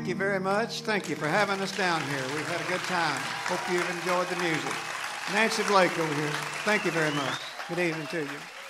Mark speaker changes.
Speaker 1: Thank you very much. Thank you for having us down here. We've had a good time. Hope you've enjoyed the music. Nancy Blake over here. Thank you very much. Good evening to you.